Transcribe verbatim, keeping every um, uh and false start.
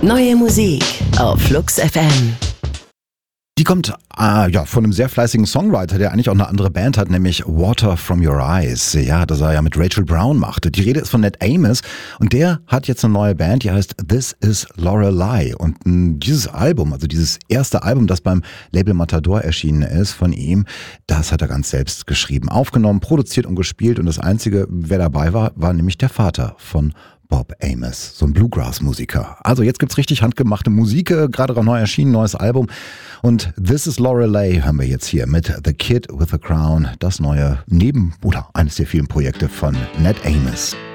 Neue Musik auf Flux F M. Die kommt äh, ja, von einem sehr fleißigen Songwriter, der eigentlich auch eine andere Band hat, nämlich Water From Your Eyes. Ja, das er ja mit Rachel Brown machte. Die Rede ist von Ned Amos und der hat jetzt eine neue Band, die heißt This Is Lorelei. Und mh, dieses Album, also dieses erste Album, das beim Label Matador erschienen ist von ihm, das hat er ganz selbst geschrieben, aufgenommen, produziert und gespielt. Und das Einzige, wer dabei war, war nämlich der Vater von Bob Amos, so ein Bluegrass-Musiker. Also jetzt gibt's richtig handgemachte Musik, äh, gerade auch neu erschienen, neues Album. Und This Is Lorelei hören wir jetzt hier mit The Kid with a Crown, das neue Neben- oder eines der vielen Projekte von Ned Amos.